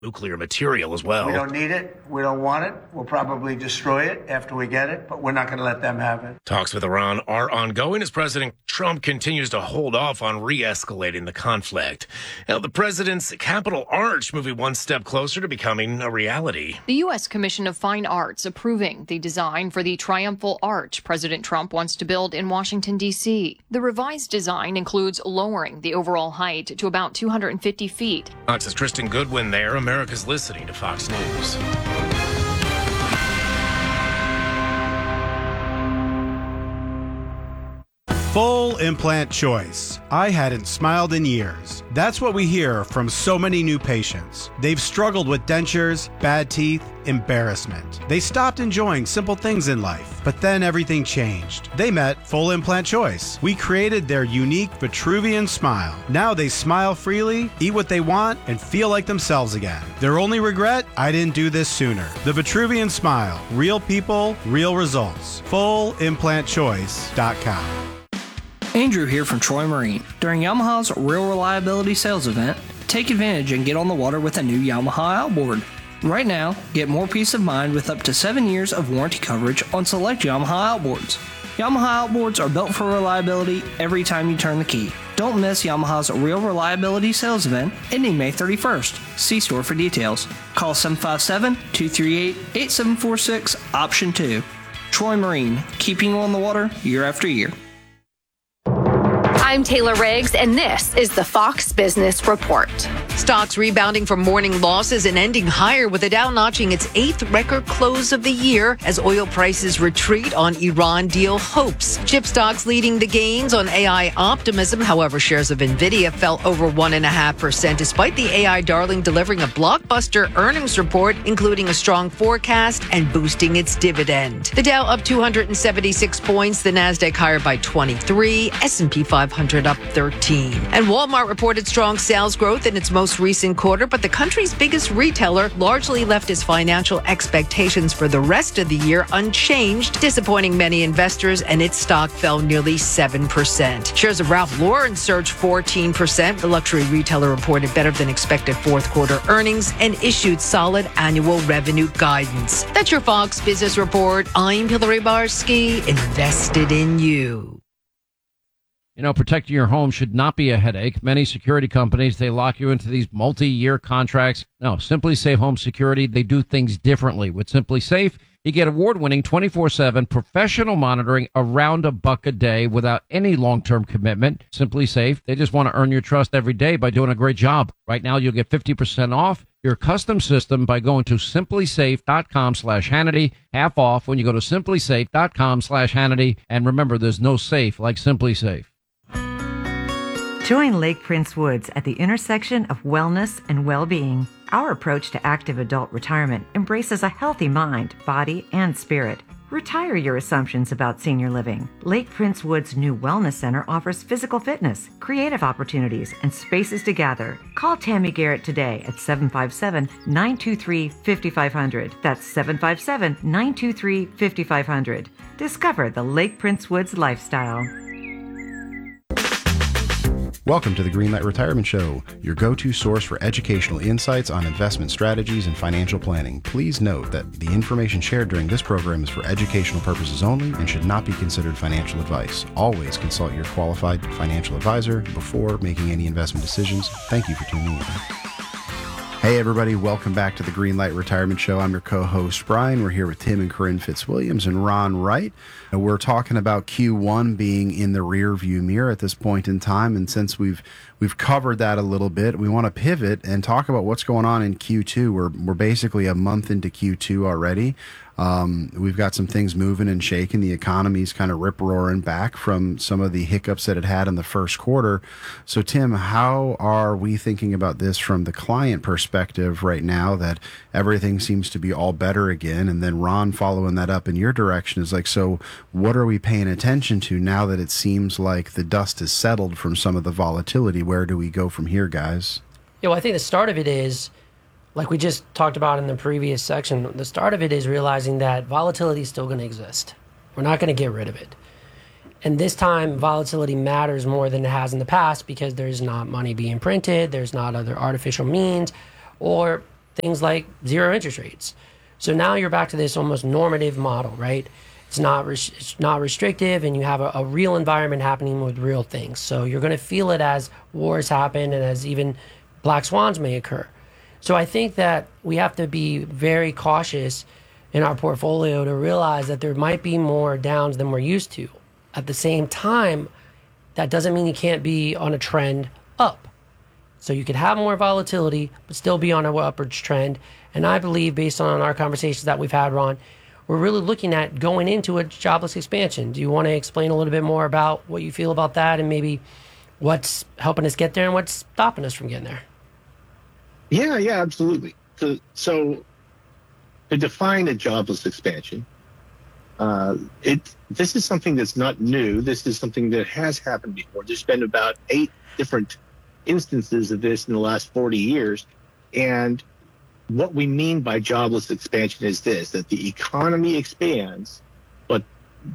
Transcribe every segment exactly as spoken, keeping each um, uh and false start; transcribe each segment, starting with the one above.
nuclear material as well. We don't need it. We don't want it. We'll probably destroy it after we get it, but we're not going to let them have it. Talks with Iran are ongoing as President Trump continues to hold off on re-escalating the conflict. Now, the president's Capitol Arch moving one step closer to becoming a reality. The U S Commission of Fine Arts approving the design for the triumphal arch President Trump wants to build in Washington, D C. The revised design includes lowering the overall height to about two hundred fifty feet. Fox's Kristen Goodwin there. America's listening to Fox News. Full implant choice. I hadn't smiled in years. That's what we hear from so many new patients. They've struggled with dentures, bad teeth, embarrassment. They stopped enjoying simple things in life, but then everything changed. They met Full Implant Choice. We created their unique Vitruvian smile. Now they smile freely, eat what they want, and feel like themselves again. Their only regret? I didn't do this sooner. The Vitruvian Smile. Real people, real results. full implant choice dot com. Andrew here from Troy Marine. During Yamaha's Real Reliability Sales Event, take advantage and get on the water with a new Yamaha outboard. Right now, get more peace of mind with up to seven years of warranty coverage on select Yamaha outboards. Yamaha outboards are built for reliability every time you turn the key. Don't miss Yamaha's Real Reliability Sales Event ending May thirty-first. See store for details. Call seven five seven, two three eight, eight seven four six, option two. Troy Marine, keeping you on the water year after year. I'm Taylor Riggs, and this is the Fox Business Report. Stocks rebounding from morning losses and ending higher, with the Dow notching its eighth record close of the year as oil prices retreat on Iran deal hopes. Chip stocks leading the gains on A I optimism. However, shares of Nvidia fell over one point five percent despite the A I darling delivering a blockbuster earnings report, including a strong forecast and boosting its dividend. The Dow up two hundred seventy-six points, the Nasdaq higher by twenty-three, S and P five hundred up thirteen. And Walmart reported strong sales growth in its most recent quarter, but the country's biggest retailer largely left its financial expectations for the rest of the year unchanged, disappointing many investors, and its stock fell nearly seven percent. Shares of Ralph Lauren surged fourteen percent. The luxury retailer reported better than expected fourth quarter earnings and issued solid annual revenue guidance. That's your Fox Business Report. I'm Hillary Barsky, invested in you. You know, protecting your home should not be a headache. Many security companies, they lock you into these multi-year contracts. No, Simply Safe Home Security, they do things differently. With Simply Safe, you get award-winning twenty-four seven professional monitoring around a buck a day without any long-term commitment. Simply Safe, they just want to earn your trust every day by doing a great job. Right now, you'll get fifty percent off your custom system by going to simplysafe.com slash Hannity. Half off when you go to simplysafe.com slash Hannity. And remember, there's no safe like Simply Safe. Join Lake Prince Woods at the intersection of wellness and well-being. Our approach to active adult retirement embraces a healthy mind, body, and spirit. Retire your assumptions about senior living. Lake Prince Woods' new wellness center offers physical fitness, creative opportunities, and spaces to gather. Call Tammy Garrett today at seven five seven, nine two three, five five zero zero. That's seven five seven, nine two three, five five zero zero. Discover the Lake Prince Woods lifestyle. Welcome to the Greenlight Retirement Show, your go-to source for educational insights on investment strategies and financial planning. Please note that the information shared during this program is for educational purposes only and should not be considered financial advice. Always consult your qualified financial advisor before making any investment decisions. Thank you for tuning in. Hey everybody, welcome back to the Greenlight Retirement Show. I'm your co-host Brian. We're here with Tim and Corinne Fitzwilliams and Ron Wright. And we're talking about Q one being in the rear view mirror at this point in time. And since we've we've covered that a little bit, we want to pivot and talk about what's going on in Q two. We're we're basically a month into Q two already. Um, we've got some things moving and shaking. The economy's kind of rip-roaring back from some of the hiccups that it had in the first quarter. So, Tim, how are we thinking about this from the client perspective right now that everything seems to be all better again? And then Ron, following that up in your direction, is like, so what are we paying attention to now that it seems like the dust has settled from some of the volatility? Where do we go from here, guys? Yeah, well, I think the start of it is, like we just talked about in the previous section, the start of it is realizing that volatility is still going to exist. We're not going to get rid of it. And this time, volatility matters more than it has in the past because there's not money being printed, there's not other artificial means, or things like zero interest rates. So now you're back to this almost normative model, right? It's not res- it's not restrictive, and you have a, a real environment happening with real things. So you're going to feel it as wars happen and as even black swans may occur. So I think that we have to be very cautious in our portfolio to realize that there might be more downs than we're used to. At the same time, that doesn't mean you can't be on a trend up. So you could have more volatility, but still be on an upward trend. And I believe, based on our conversations that we've had, Ron, we're really looking at going into a jobless expansion. Do you want to explain a little bit more about what you feel about that and maybe what's helping us get there and what's stopping us from getting there? Yeah, yeah, absolutely. So, so to define a jobless expansion, uh, it this is something that's not new. This is something that has happened before. There's been about eight different instances of this in the last forty years. And what we mean by jobless expansion is this, that the economy expands, but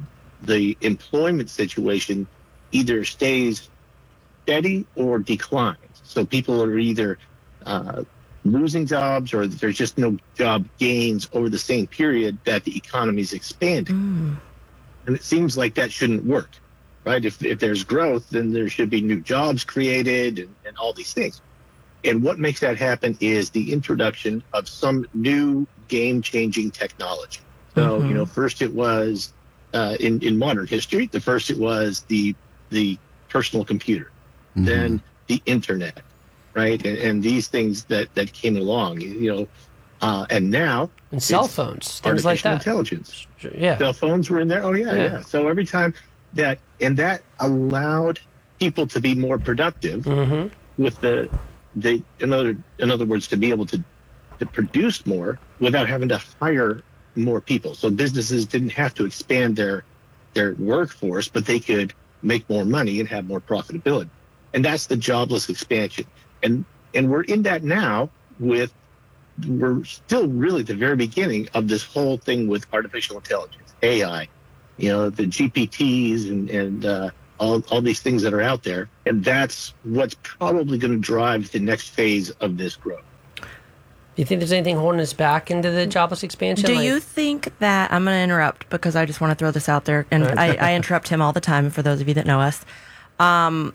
the employment situation either stays steady or declines. So people are either uh, losing jobs or there's just no job gains over the same period that the economy is expanding. Mm. And it seems like that shouldn't work, right? If, if there's growth, then there should be new jobs created and, and all these things. And what makes that happen is the introduction of some new game-changing technology. So, mm-hmm. you know, first it was, uh, in, in modern history, the first it was the the personal computer, mm-hmm. then the internet, right? And, and these things that, that came along, you know, uh, and now... And cell phones, things like that. Artificial intelligence. Yeah. Cell phones were in there. Oh, yeah, yeah, yeah. So every time that... And that allowed people to be more productive mm-hmm. with the... They, in other, in other words, to be able to, to produce more without having to hire more people. So businesses didn't have to expand their their workforce, but they could make more money and have more profitability. And that's the jobless expansion. And and we're in that now with, we're still really at the very beginning of this whole thing with artificial intelligence, A I, you know, the G P Ts and, and uh, all, all these things that are out there. And that's what's probably going to drive the next phase of this growth. Do you think there's anything holding us back into the jobless expansion? Do like, you think that, I'm going to interrupt because I just want to throw this out there, and I, I interrupt him all the time for those of you that know us. Um,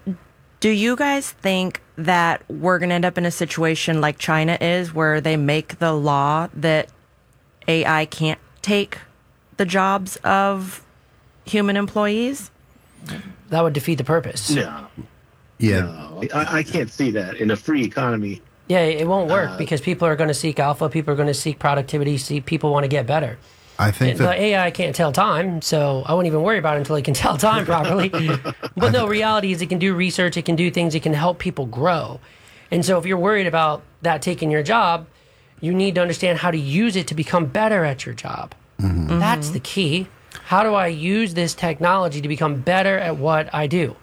do you guys think that we're going to end up in a situation like China is, where they make the law that A I can't take the jobs of human employees? That would defeat the purpose. No. Yeah. No, I, I can't see that in a free economy. Yeah, it won't work uh, because people are going to seek alpha. People are going to seek productivity. See, people want to get better. I think the that A I can't tell time, so I wouldn't even worry about it until it can tell time properly. But no, reality is it can do research, it can do things, it can help people grow. And so if you're worried about that taking your job, you need to understand how to use it to become better at your job. Mm-hmm. That's the key. How do I use this technology to become better at what I do?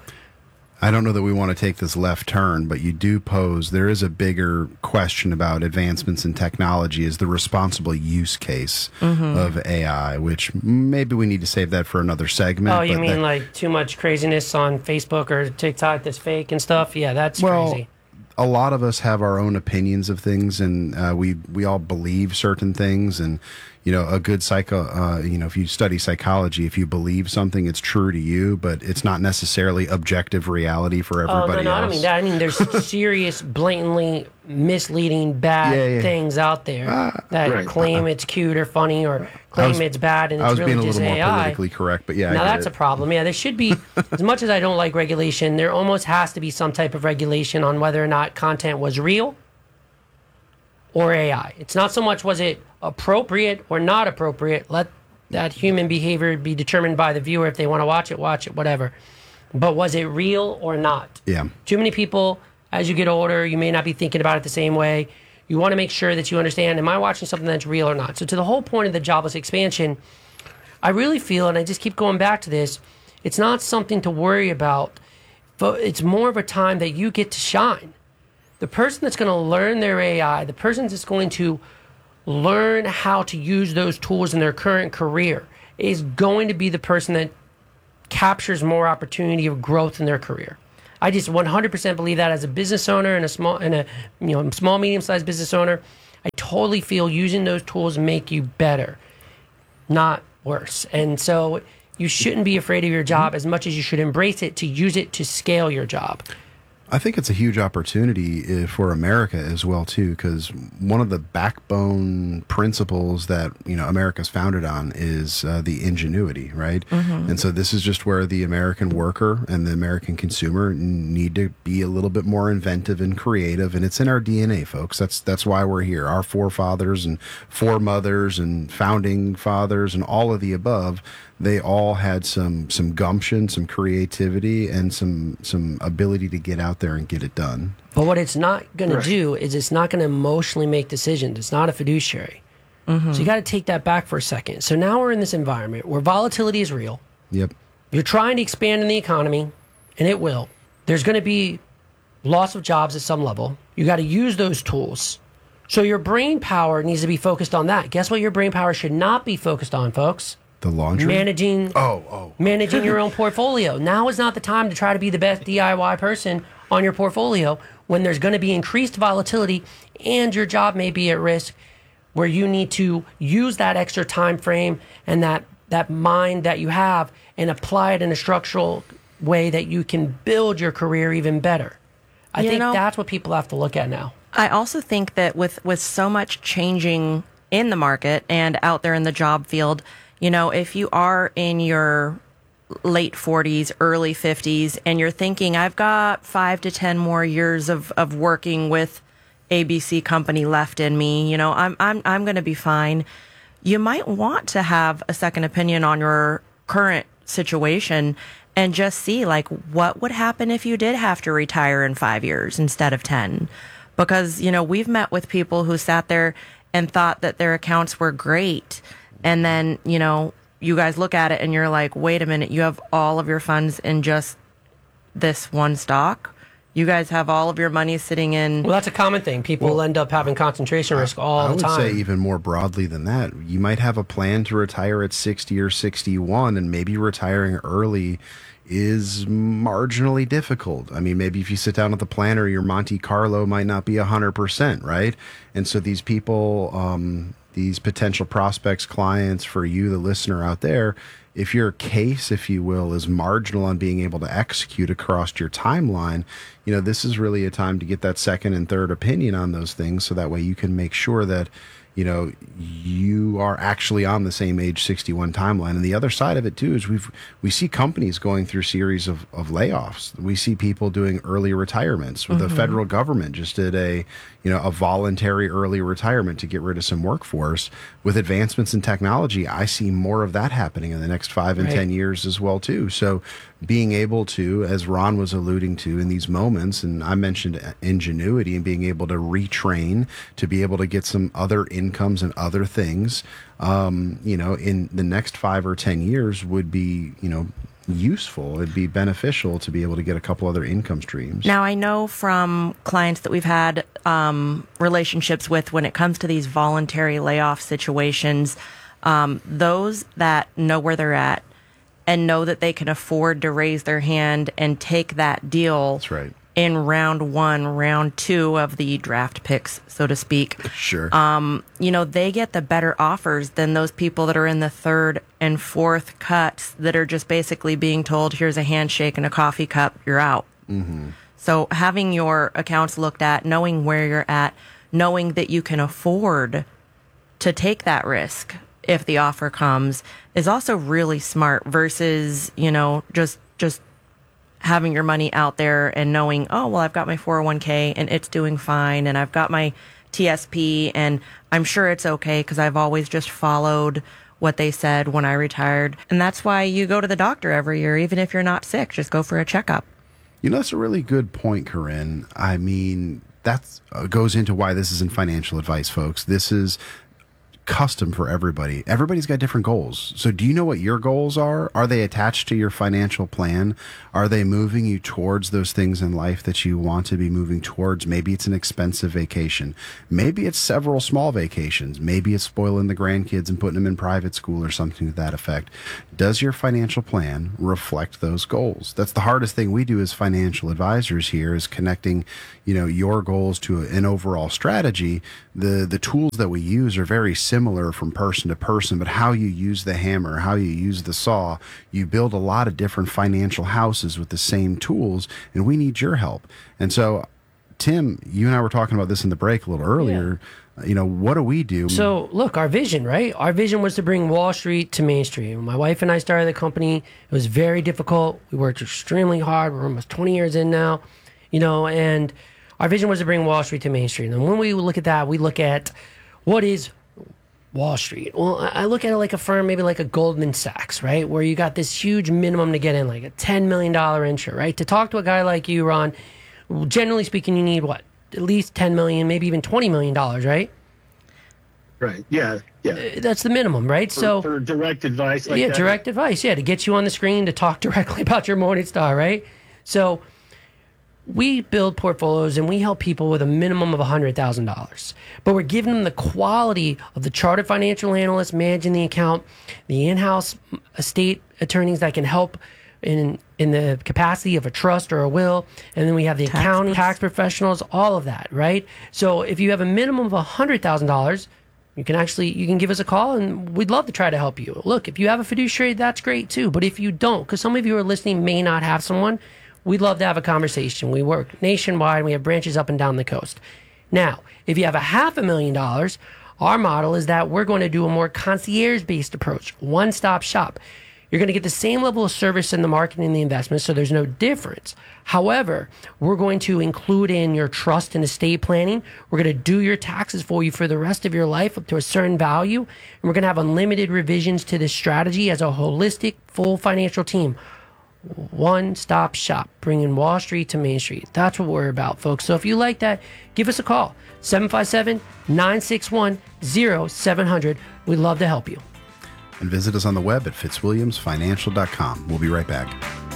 I don't know that we want to take this left turn, but you do pose, there is a bigger question about advancements in technology, is the responsible use case mm-hmm. of A I, which maybe we need to save that for another segment. Oh, you but mean that, like too much craziness on Facebook or TikTok that's fake and stuff? Yeah, that's well, crazy. A lot of us have our own opinions of things, and uh, we we all believe certain things. And you know, a good psycho, uh, you know, if you study psychology, if you believe something, it's true to you, but it's not necessarily objective reality for everybody oh, no, no, else. I don't mean that. I mean, there's serious, blatantly misleading, bad yeah, yeah. things out there uh, that right. claim uh, it's cute or funny or claim was, it's bad and I it's was really being a just little A I. more politically correct, but yeah. Now I get that's it. a problem. Yeah, there should be, as much as I don't like regulation, there almost has to be some type of regulation on whether or not content was real or A I. It's not so much was it appropriate or not appropriate. Let that human behavior be determined by the viewer. If they want to watch it, watch it, whatever. But was it real or not? Yeah. Too many people, as you get older, you may not be thinking about it the same way. You want to make sure that you understand, am I watching something that's real or not? So to the whole point of the jobless expansion, I really feel, and I just keep going back to this, it's not something to worry about, but it's more of a time that you get to shine. The person that's going to learn their A I, the person that's going to learn how to use those tools in their current career is going to be the person that captures more opportunity of growth in their career. I just one hundred percent believe that as a business owner and a small and a you know small medium sized business owner. I totally feel using those tools make you better, not worse. And so you shouldn't be afraid of your job as much as you should embrace it to use it to scale your job. I think it's a huge opportunity for America as well too, because one of the backbone principles that you know America's founded on is uh, the ingenuity, right? Mm-hmm. And so this is just where the American worker and the American consumer need to be a little bit more inventive and creative, and it's in our D N A, folks. That's that's why we're here. Our forefathers and foremothers and founding fathers and all of the above, they all had some some gumption, some creativity, and some some ability to get out there and get it done. But what it's not going Right. to do is it's not going to emotionally make decisions. It's not a fiduciary. Mm-hmm. So you got to take that back for a second. So now we're in this environment where volatility is real. Yep. You're trying to expand in the economy, and it will. There's going to be loss of jobs at some level. You got to use those tools. So your brain power needs to be focused on that. Guess what your brain power should not be focused on, folks? The laundry? Managing, oh, oh. managing your own portfolio. Now is not the time to try to be the best D I Y person on your portfolio when there's going to be increased volatility and your job may be at risk, where you need to use that extra time frame and that, that mind that you have and apply it in a structural way that you can build your career even better. I You think know- that's what people have to look at now. I also think that with, with so much changing in the market and out there in the job field, you know, if you are in your late forties, early fifties, and you're thinking, I've got five to ten more years of, of working with A B C company left in me, you know, I'm, I'm, I'm going to be fine. You might want to have a second opinion on your current situation and just see, like, what would happen if you did have to retire in five years instead of ten? Because, you know, we've met with people who sat there and thought that their accounts were great. And then, you know, you guys look at it and you're like, wait a minute, you have all of your funds in just this one stock? You guys have all of your money sitting in... Well, that's a common thing. People Well, end up having concentration risk all I the would time. say even more broadly than that. You might have a plan to retire at sixty or sixty-one, and maybe retiring early is marginally difficult. I mean, maybe if you sit down at the planner, your Monte Carlo might not be one hundred percent, right? And so these people, um, these potential prospects, clients, for you, the listener out there, if your case, if you will, is marginal on being able to execute across your timeline, you know, this is really a time to get that second and third opinion on those things, so that way you can make sure that, you know, you are actually on the same age sixty-one timeline. And the other side of it too is we've we see companies going through series of, of layoffs. We see people doing early retirements. With Mhm. the federal government just did a, you know, a voluntary early retirement to get rid of some workforce. With advancements in technology, I see more of that happening in the next five and Right. ten years as well too. So being able to, as Ron was alluding to in these moments, and I mentioned ingenuity and being able to retrain to be able to get some other incomes and other things, um, you know, in the next five or ten years would be, you know, useful. It'd be beneficial to be able to get a couple other income streams. Now, I know from clients that we've had um, relationships with when it comes to these voluntary layoff situations, um, those that know where they're at and know that they can afford to raise their hand and take that deal. That's right. In round one, round two of the draft picks, so to speak. Sure. Um, you know, they get the better offers than those people that are in the third and fourth cuts that are just basically being told, here's a handshake and a coffee cup, you're out. Mm-hmm. So having your accounts looked at, knowing where you're at, knowing that you can afford to take that risk if the offer comes is also really smart versus, you know, just just having your money out there and knowing, oh, well, I've got my four oh one k and it's doing fine, and I've got my T S P and I'm sure it's okay because I've always just followed what they said when I retired. And that's why you go to the doctor every year, even if you're not sick, just go for a checkup. You know, that's a really good point, Corinne. I mean, that uh, goes into why this isn't financial advice, folks. This is custom for everybody. Everybody's got different goals. So do you know what your goals are? Are they attached to your financial plan? Are they moving you towards those things in life that you want to be moving towards? Maybe it's an expensive vacation. Maybe it's several small vacations. Maybe it's spoiling the grandkids and putting them in private school or something to that effect. Does your financial plan reflect those goals? That's the hardest thing we do as financial advisors here, is connecting, you know, your goals to an overall strategy. The the tools that we use are very similar from person to person, but how you use the hammer, how you use the saw, you build a lot of different financial houses with the same tools, and we need your help. And so, Tim, you and I were talking about this in the break a little earlier. Yeah. You know, what do we do? So, look, our vision, right? Our vision was to bring Wall Street to Main Street. When my wife and I started the company, it was very difficult. We worked extremely hard. We're almost twenty years in now, you know, and our vision was to bring Wall Street to Main Street. And when we look at that, we look at what is Wall Street. Well, I look at it like a firm, maybe like a Goldman Sachs, right? Where you got this huge minimum to get in, like a ten million dollars intro, right? To talk to a guy like you, Ron, generally speaking, you need what? At least ten million dollars, maybe even twenty million dollars, right? Right. Yeah. Yeah. That's the minimum, right? For, so for direct advice like yeah, that. direct advice. Yeah, to get you on the screen to talk directly about your Morningstar, right? So we build portfolios and we help people with a minimum of one hundred thousand dollars. But we're giving them the quality of the chartered financial analyst managing the account, the in-house estate attorneys that can help in in the capacity of a trust or a will, and then we have the Tax accounting, base. tax professionals, all of that, right? So if you have a minimum of one hundred thousand dollars, you can actually, you can give us a call and we'd love to try to help you. Look, if you have a fiduciary, that's great too. But if you don't, because some of you who are listening may not have someone, we'd love to have a conversation. We work nationwide. We have branches up and down the coast. Now, if you have a half a million dollars, our model is that we're going to do a more concierge-based approach, one-stop shop. You're going to get the same level of service in the marketing and the investment, so there's no difference. However, we're going to include in your trust and estate planning. We're going to do your taxes for you for the rest of your life up to a certain value. And we're going to have unlimited revisions to this strategy as a holistic, full financial team. One-stop shop, bringing Wall Street to Main Street. That's what we're about, folks. So if you like that, give us a call, seven five seven, nine six one, zero seven zero zero. We'd love to help you. And visit us on the web at fitzwilliams financial dot com. We'll be right back.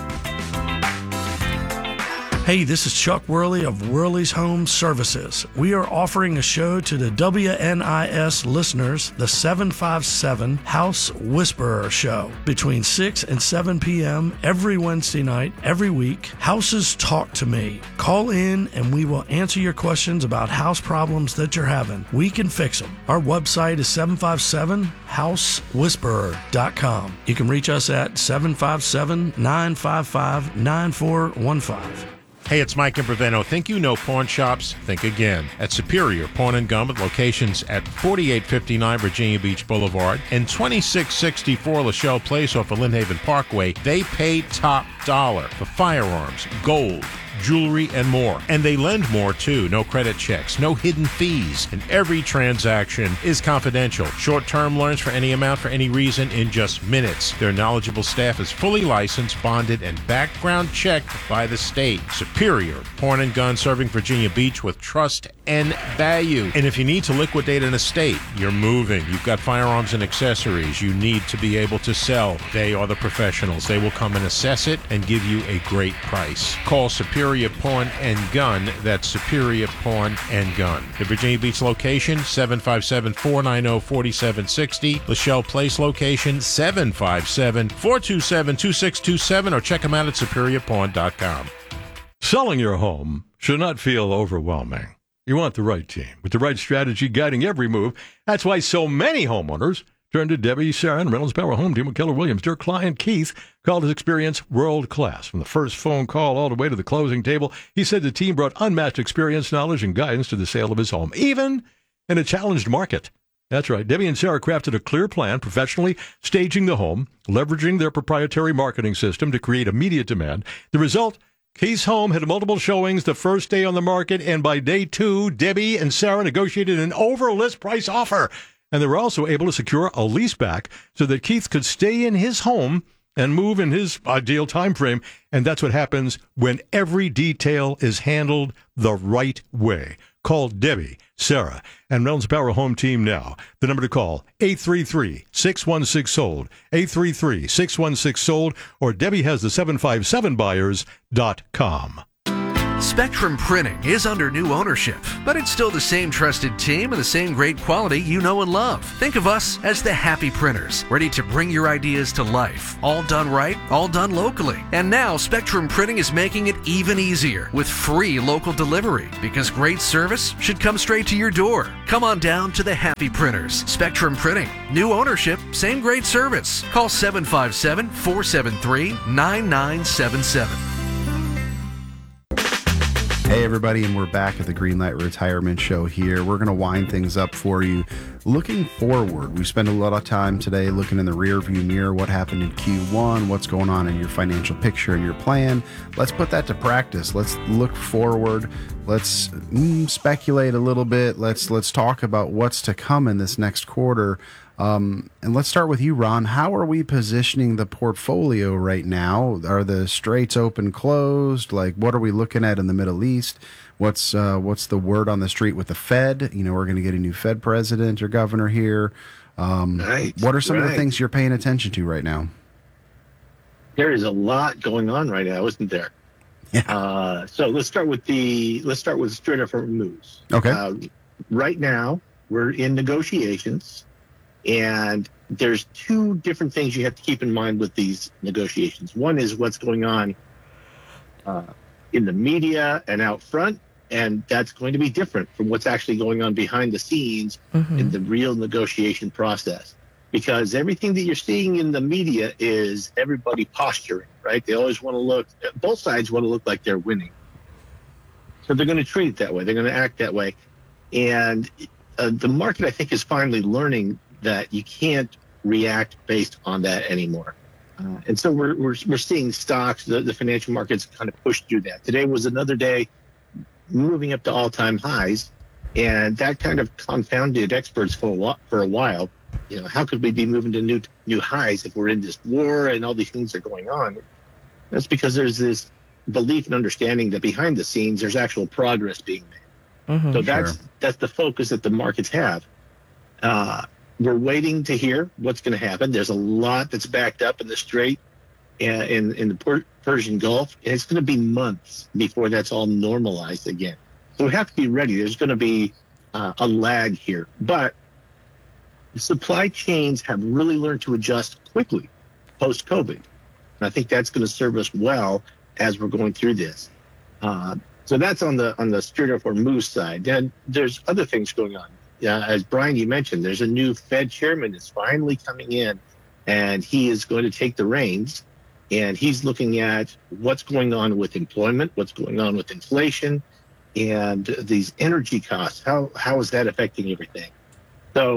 Hey, this is Chuck Worley of Worley's Home Services. We are offering a show to the W N I S listeners, the seven five seven House Whisperer Show, between six and seven p.m. every Wednesday night, every week. Houses Talk to Me. Call in and we will answer your questions about house problems that you're having. We can fix them. Our website is seven five seven house whisperer dot com. You can reach us at seven five seven, nine five five, nine four one five. Hey, it's Mike Imbreveno. Think you know pawn shops? Think again. At Superior Pawn and Gun, with locations at forty-eight fifty-nine Virginia Beach Boulevard and twenty-six sixty-four Lachelle Place off of Lynnhaven Parkway, they pay top dollar for firearms, gold, jewelry, and more. And they lend more, too. No credit checks, no hidden fees, and every transaction is confidential. Short-term loans for any amount for any reason in just minutes. Their knowledgeable staff is fully licensed, bonded, and background checked by the state. Superior Pawn and Gun, serving Virginia Beach with trust and value. And if you need to liquidate an estate, you're moving, you've got firearms and accessories you need to be able to sell, they are the professionals. They will come and assess it and give you a great price. Call Superior Pawn and Gun. That's Superior Pawn and Gun. The Virginia Beach location, seven five seven, four nine zero, four seven six zero. Lachelle Place location, seven five seven, four two seven, two six two seven, or check them out at superior pawn dot com. Selling your home should not feel overwhelming. You want the right team with the right strategy guiding every move. That's why so many homeowners turn to Debbie Sarah and Reynolds Power Home Team with Keller Williams. Their client, Keith, called his experience world-class. From the first phone call all the way to the closing table, he said the team brought unmatched experience, knowledge, and guidance to the sale of his home, even in a challenged market. That's right. Debbie and Sarah crafted a clear plan, professionally staging the home, leveraging their proprietary marketing system to create immediate demand. The result, Keith's home had multiple showings the first day on the market, and by day two, Debbie and Sarah negotiated an over-list price offer. And they were also able to secure a lease back so that Keith could stay in his home and move in his ideal time frame. And that's what happens when every detail is handled the right way. Call Debbie, Sarah, and Reynolds Power Home Team now. The number to call, eight three three, six one six, sold, eight three three, six one six, sold, or Debbie has the seven five seven buyers dot com. Spectrum Printing is under new ownership, but it's still the same trusted team and the same great quality you know and love. Think of us as the Happy Printers, ready to bring your ideas to life. All done right, all done locally. And now Spectrum Printing is making it even easier with free local delivery, because great service should come straight to your door. Come on down to the Happy Printers. Spectrum Printing. New ownership, same great service. Call seven five seven, four seven three, nine nine seven seven. Hey everybody, and we're back at the Greenlight Retirement Show here. We're going to wind things up for you. Looking forward, we spent a lot of time today looking in the rear view mirror, what happened in Q one, what's going on in your financial picture and your plan. Let's put that to practice. Let's look forward. Let's mm, speculate a little bit. Let's let's talk about what's to come in this next quarter. Um, and let's start with you, Ron. How are we positioning the portfolio right now? Are the straits open, closed? Like, what are we looking at in the Middle East? What's uh, what's the word on the street with the Fed? You know, we're going to get a new Fed president or governor here. Um, right, what are some right. of the things you're paying attention to right now? There is a lot going on right now, isn't there? Yeah. Uh, so let's start with the let's start with straight up from moves. Okay. Uh, right now, we're in negotiations. And there's two different things you have to keep in mind with these negotiations. One is what's going on uh, in the media and out front, and that's going to be different from what's actually going on behind the scenes mm-hmm. in the real negotiation process. Because everything that you're seeing in the media is everybody posturing, right? They always want to look, both sides want to look like they're winning. So they're going to treat it that way. They're going to act that way. And uh, the market, I think, is finally learning that you can't react based on that anymore. Uh, and so we're, we're, we're seeing stocks, the, the financial markets kind of push through that. Today was another day moving up to all-time highs, and that kind of confounded experts for a while, for a while. You know, how could we be moving to new new highs if we're in this war and all these things are going on? That's because there's this belief and understanding that behind the scenes there's actual progress being made. Mm-hmm, so that's sure. that's the focus that the markets have. Uh, We're waiting to hear what's going to happen. There's a lot that's backed up in the Strait and in, in the per- Persian Gulf, and it's going to be months before that's all normalized again. So we have to be ready. There's going to be uh, a lag here. But the supply chains have really learned to adjust quickly post-COVID. And I think that's going to serve us well as we're going through this. Uh, so that's on the on the Strait of Hormuz side. Then there's other things going on. Uh, as Brian, you mentioned, there's a new Fed chairman that's finally coming in, and he is going to take the reins, and he's looking at what's going on with employment, what's going on with inflation, and these energy costs. How how is that affecting everything? So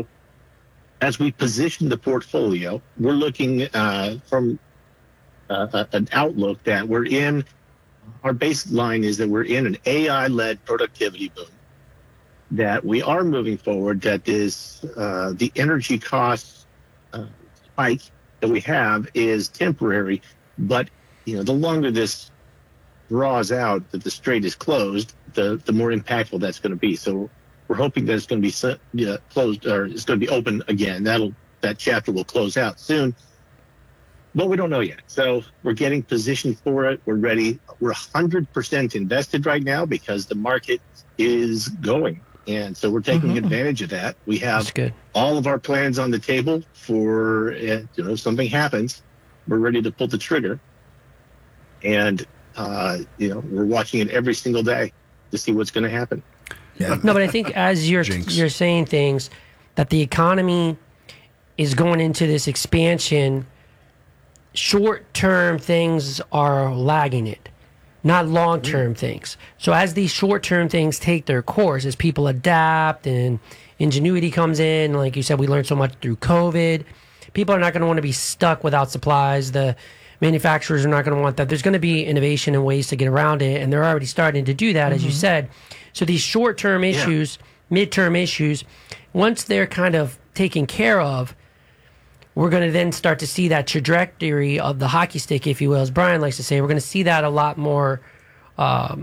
as we position the portfolio, we're looking uh, from uh, an outlook that we're in. Our baseline is that we're in an A I-led productivity boom. That we are moving forward, that is uh, the energy cost uh, spike that we have is temporary, but you know the longer this draws out, that the strait is closed, the the more impactful that's going to be. So we're hoping that it's going to be uh, closed or it's going to be open again. That'll that chapter will close out soon, but we don't know yet. So we're getting positioned for it. We're ready. We're one hundred percent invested right now because the market is going. And so we're taking mm-hmm. advantage of that. We have all of our plans on the table for, uh, you know, if something happens, we're ready to pull the trigger. And, uh, you know, we're watching it every single day to see what's going to happen. Yeah. No, but I think as you're Jinx. you're saying things, that the economy is going into this expansion, short-term things are lagging it. Not long-term mm. things. So as these short-term things take their course, as people adapt and ingenuity comes in, like you said, we learned so much through COVID, people are not going to want to be stuck without supplies. The manufacturers are not going to want that. There's going to be innovation and ways to get around it, and they're already starting to do that, mm-hmm. as you said. So these short-term issues, yeah. mid-term issues, once they're kind of taken care of, we're going to then start to see that trajectory of the hockey stick, if you will, as Brian likes to say. We're going to see that a lot more um,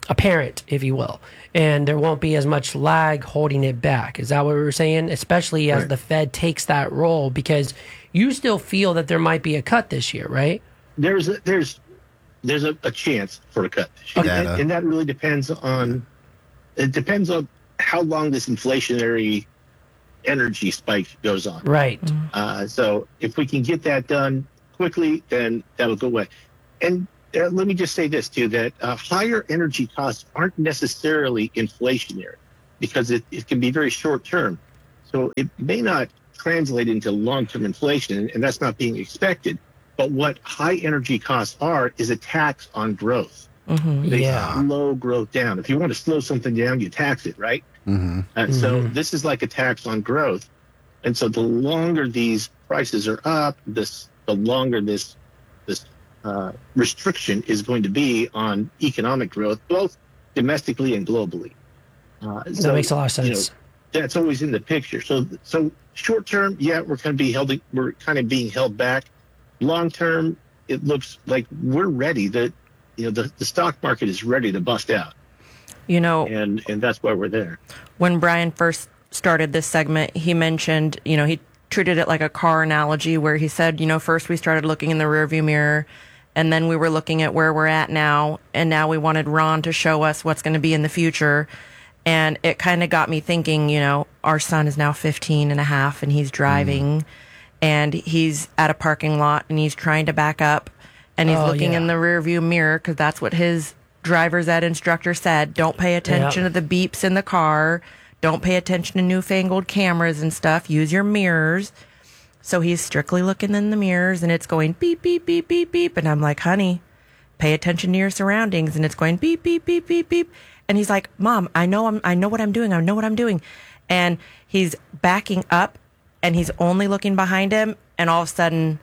apparent, if you will, and there won't be as much lag holding it back. Is that what we were saying? Especially as Right. the Fed takes that role, because you still feel that there might be a cut this year, right? There's a, there's there's a, a chance for a cut this year, and, and that really depends on it depends on how long this inflationary energy spike goes on. Right. Uh, so if we can get that done quickly, then that'll go away. And uh, let me just say this too: that uh, higher energy costs aren't necessarily inflationary, because it, it can be very short term. So it may not translate into long term inflation, and that's not being expected. But what high energy costs are is a tax on growth. Mm-hmm. They Yeah. slow growth down. If you want to slow something down, you tax it, right? Mm-hmm. And so Mhm. this is like a tax on growth. And so the longer these prices are up, this the longer this this uh, restriction is going to be on economic growth, both domestically and globally. Uh, That makes a lot of you know, sense. that's always in the picture. So so short term, yeah, we're kind of being held we're kind of being held back. Long term, it looks like we're ready. The you know the, the stock market is ready to bust out. You know, and and that's why we're there. When Brian first started this segment, he mentioned, you know, he treated it like a car analogy where he said, you know, first we started looking in the rearview mirror, and then we were looking at where we're at now, and now we wanted Ron to show us what's going to be in the future. And it kind of got me thinking, you know, our son is now fifteen and a half, and he's driving, mm. and he's at a parking lot, and he's trying to back up, and he's Oh, looking yeah. in the rearview mirror because that's what his driver's ed instructor said. Don't pay attention Yep. to the beeps in the car. Don't pay attention to newfangled cameras and stuff. Use your mirrors. So he's strictly looking in the mirrors, and it's going beep, beep, beep, beep, beep. And I'm like, honey, pay attention to your surroundings. And it's going beep, beep, beep, beep, beep. And he's like, Mom, I know I'm, I know what I'm doing. I know what I'm doing. And he's backing up, and he's only looking behind him. And all of a sudden,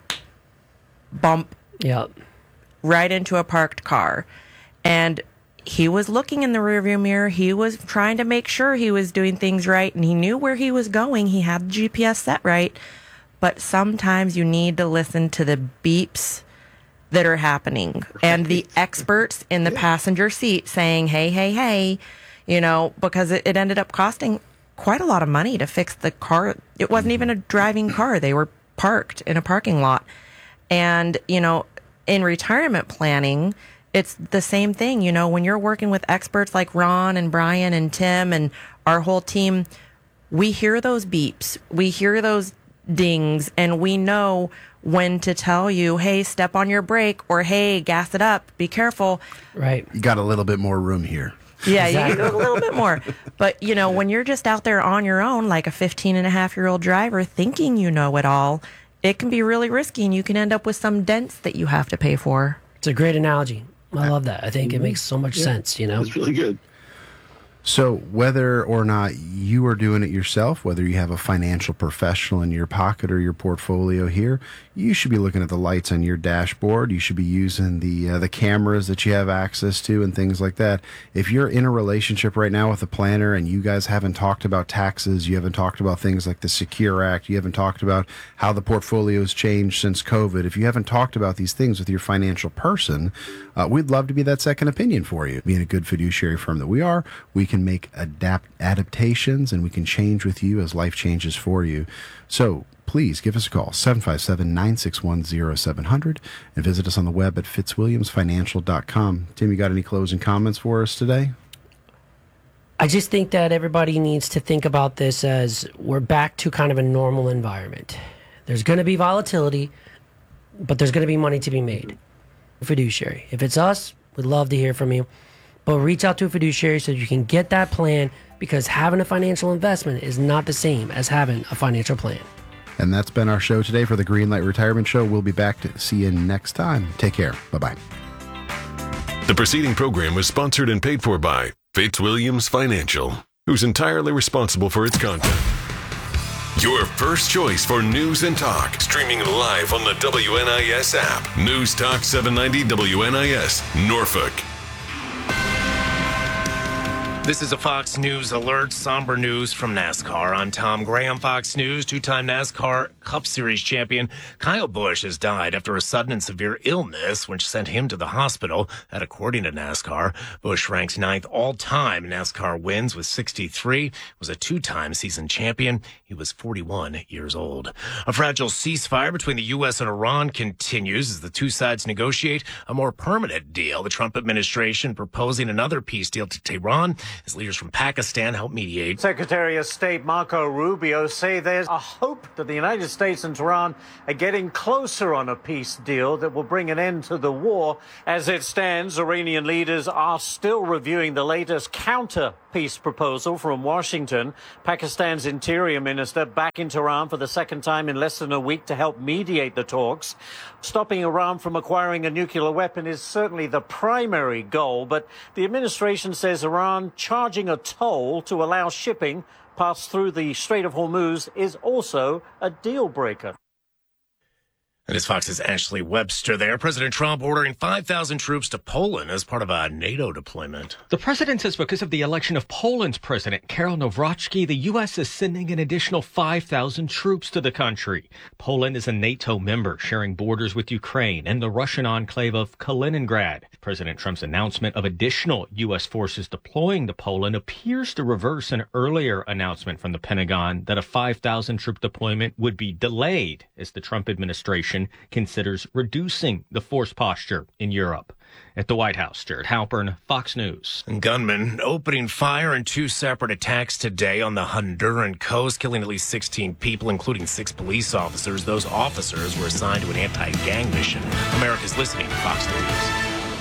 bump. Yep. Right into a parked car. And he was looking in the rearview mirror. He was trying to make sure he was doing things right, and he knew where he was going. He had the G P S set right. But sometimes you need to listen to the beeps that are happening, right. And the experts in the passenger seat saying, hey, hey, hey, you know, because it, it ended up costing quite a lot of money to fix the car. It wasn't even a driving car. They were parked in a parking lot. And, you know, in retirement planning, it's the same thing. You know, when you're working with experts like Ron and Brian and Tim and our whole team, we hear those beeps, we hear those dings, and we know when to tell you, hey, step on your brake, or hey, gas it up, be careful. Right. You got a little bit more room here. Yeah, Exactly. you can go a little bit more. But, you know, when you're just out there on your own, like a fifteen and a half year old driver, thinking you know it all, it can be really risky, and you can end up with some dents that you have to pay for. It's a great analogy. I love that. I think it makes so much Yeah. sense, you know? It's really good. So whether or not you are doing it yourself, whether you have a financial professional in your pocket or your portfolio here, you should be looking at the lights on your dashboard. You should be using the uh, the cameras that you have access to and things like that. If you're in a relationship right now with a planner and you guys haven't talked about taxes, you haven't talked about things like the Secure Act, you haven't talked about how the portfolio has changed since COVID, if you haven't talked about these things with your financial person, uh, we'd love to be that second opinion for you. Being a good fiduciary firm that we are, we can make adapt adaptations, and we can change with you as life changes for you. So please give us a call, seven five seven, nine six one, zero seven zero zero, and visit us on the web at fitzwilliams financial dot com. Tim, you got any closing comments for us today? I just think that everybody needs to think about this as we're back to kind of a normal environment. There's going to be volatility, but there's going to be money to be made. Fiduciary. If it's us, we'd love to hear from you. But reach out to a fiduciary so you can get that plan, because having a financial investment is not the same as having a financial plan. And that's been our show today for the Greenlight Retirement Show. We'll be back to see you next time. Take care. Bye-bye. The preceding program was sponsored and paid for by Fitzwilliams Financial, who's entirely responsible for its content. Your first choice for news and talk, streaming live on the W N I S app. News Talk seven ninety W N I S, Norfolk. This is a Fox News alert. Somber news from NASCAR. I'm Tom Graham, Fox News. Two-time NASCAR Cup Series champion Kyle Busch has died after a sudden and severe illness, which sent him to the hospital. That, according to NASCAR, Busch ranks ninth all-time in NASCAR wins with sixty-three. Was a two-time season champion. He was forty-one years old. A fragile ceasefire between the U S and Iran continues as the two sides negotiate a more permanent deal. The Trump administration proposing another peace deal to Tehran as leaders from Pakistan help mediate. Secretary of State Marco Rubio say there's a hope that the United States and Tehran are getting closer on a peace deal that will bring an end to the war. As it stands, Iranian leaders are still reviewing the latest counter peace proposal from Washington. Pakistan's interior minister back in Tehran for the second time in less than a week to help mediate the talks. Stopping Iran from acquiring a nuclear weapon is certainly the primary goal, but the administration says Iran charging a toll to allow shipping pass through the Strait of Hormuz is also a deal breaker. That is Fox's Ashley Webster there. President Trump ordering five thousand troops to Poland as part of a NATO deployment. The president says because of the election of Poland's president, Karol Nawrocki, the U S is sending an additional five thousand troops to the country. Poland is a NATO member sharing borders with Ukraine and the Russian enclave of Kaliningrad. President Trump's announcement of additional U S forces deploying to Poland appears to reverse an earlier announcement from the Pentagon that a five thousand troop deployment would be delayed as the Trump administration considers reducing the force posture in Europe. At the White House, Jared Halpern, Fox News. And gunmen opening fire in two separate attacks today on the Honduran coast, killing at least sixteen people, including six police officers. Those officers were assigned to an anti-gang mission. America's listening to Fox News.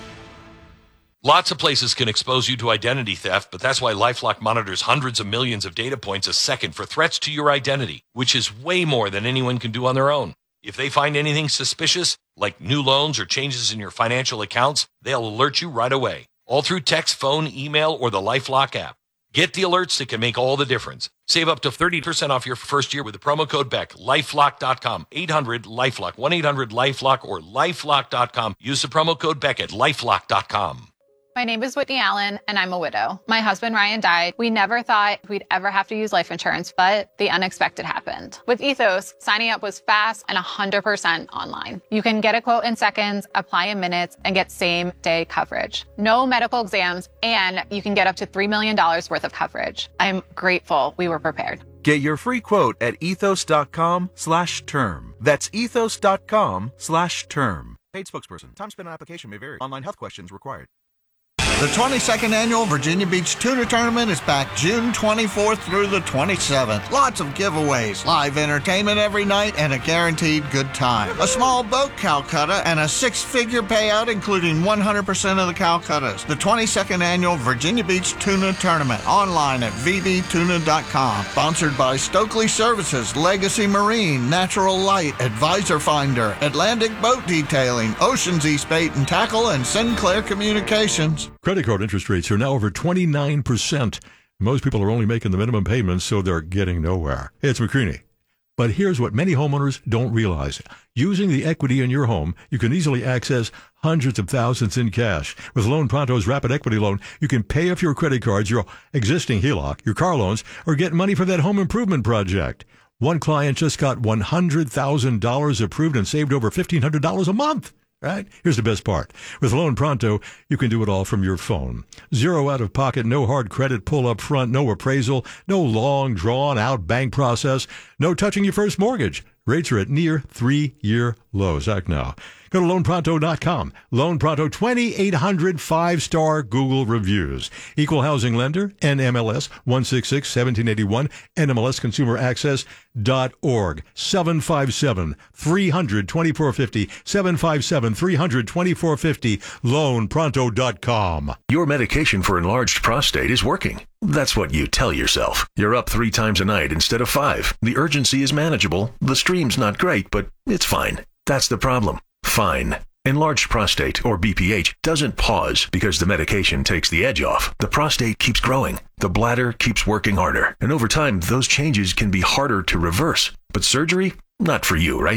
Lots of places can expose you to identity theft, but that's why LifeLock monitors hundreds of millions of data points a second for threats to your identity, which is way more than anyone can do on their own. If they find anything suspicious, like new loans or changes in your financial accounts, they'll alert you right away, all through text, phone, email, or the LifeLock app. Get the alerts that can make all the difference. Save up to thirty percent off your first year with the promo code Beck. LifeLock dot com, eight hundred LifeLock, one eight hundred LifeLock, or LifeLock dot com. Use the promo code Beck at LifeLock dot com. My name is Whitney Allen, and I'm a widow. My husband, Ryan, died. We never thought we'd ever have to use life insurance, but the unexpected happened. With Ethos, signing up was fast and one hundred percent online. You can get a quote in seconds, apply in minutes, and get same-day coverage. No medical exams, and you can get up to three million dollars worth of coverage. I'm grateful we were prepared. Get your free quote at ethos dot com slash term. That's ethos dot com slash term. Paid spokesperson. Time spent on application may vary. Online health questions required. The twenty-second Annual Virginia Beach Tuna Tournament is back June twenty-fourth through the twenty-seventh. Lots of giveaways, live entertainment every night, and a guaranteed good time. A small boat Calcutta and a six-figure payout, including one hundred percent of the Calcuttas. The twenty-second Annual Virginia Beach Tuna Tournament, online at v b tuna dot com. Sponsored by Stokely Services, Legacy Marine, Natural Light, Advisor Finder, Atlantic Boat Detailing, Oceans East Bait and Tackle, and Sinclair Communications. Credit card interest rates are now over twenty-nine percent. Most people are only making the minimum payments, so they're getting nowhere. Hey, it's McCreaney. But here's what many homeowners don't realize. Using the equity in your home, you can easily access hundreds of thousands in cash. With Loan Pronto's Rapid Equity Loan, you can pay off your credit cards, your existing H E L O C, your car loans, or get money for that home improvement project. One client just got one hundred thousand dollars approved and saved over fifteen hundred dollars a month. Right? Here's the best part. With Loan Pronto, you can do it all from your phone. Zero out of pocket, no hard credit pull up front, no appraisal, no long drawn out bank process, no touching your first mortgage. Rates are at near three-year lows. Act now. Go to loan pronto dot com. Loan Pronto, twenty-eight hundred five-star Google reviews. Equal housing lender, N M L S one six six one seven eight one, N M L S consumer access dot org. seven five seven, three hundred, twenty-four fifty, seven five seven, three hundred, twenty-four fifty, loan pronto dot com. Your medication for enlarged prostate is working. That's what you tell yourself. You're up three times a night instead of five. The urgency is manageable. The stream's not great, but it's fine. That's the problem. Fine. Enlarged prostate, or B P H, doesn't pause because the medication takes the edge off. The prostate keeps growing. The bladder keeps working harder. And over time, those changes can be harder to reverse. But surgery? Not for you, right?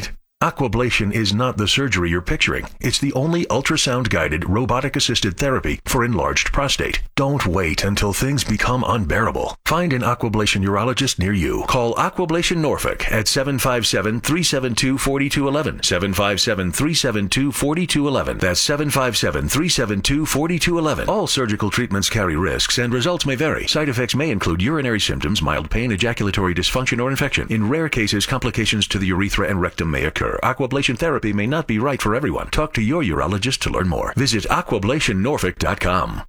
Aquablation is not the surgery you're picturing. It's the only ultrasound-guided, robotic-assisted therapy for enlarged prostate. Don't wait until things become unbearable. Find an Aquablation urologist near you. Call Aquablation Norfolk at seven five seven, three seven two, four two one one. seven five seven, three seven two, four two one one. That's seven five seven, three seven two, four two one one. All surgical treatments carry risks and results may vary. Side effects may include urinary symptoms, mild pain, ejaculatory dysfunction, or infection. In rare cases, complications to the urethra and rectum may occur. Aquablation therapy may not be right for everyone. Talk to your urologist to learn more. Visit aquablation norfolk dot com.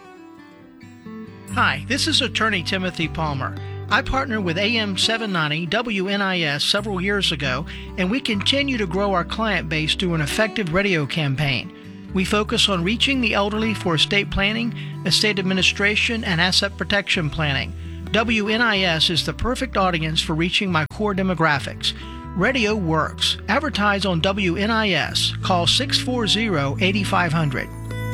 Hi, this is attorney Timothy Palmer. I partnered with A M seven ninety W N I S several years ago, and we continue to grow our client base through an effective radio campaign. We focus on reaching the elderly for estate planning, estate administration, and asset protection planning. W N I S is the perfect audience for reaching my core demographics. Radio works. Advertise on W N I S. Call six four zero, eight five zero zero.